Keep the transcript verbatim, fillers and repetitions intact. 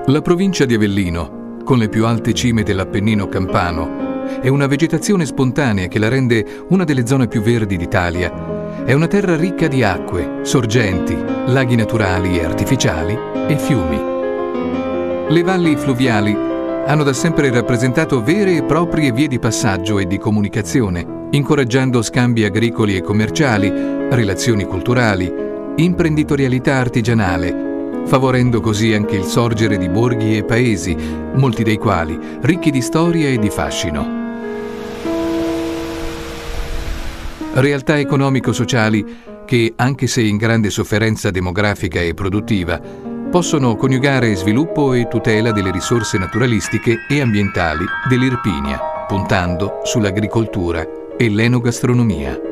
La provincia di Avellino, con le più alte cime dell'Appennino campano, e una vegetazione spontanea che la rende una delle zone più verdi d'Italia, è una terra ricca di acque, sorgenti, laghi naturali e artificiali e fiumi. Le valli fluviali hanno da sempre rappresentato vere e proprie vie di passaggio e di comunicazione, incoraggiando scambi agricoli e commerciali, relazioni culturali, imprenditorialità artigianale, favorendo così anche il sorgere di borghi e paesi, molti dei quali ricchi di storia e di fascino. Realtà economico-sociali che, anche se in grande sofferenza demografica e produttiva, possono coniugare sviluppo e tutela delle risorse naturalistiche e ambientali dell'Irpinia, puntando sull'agricoltura e l'enogastronomia.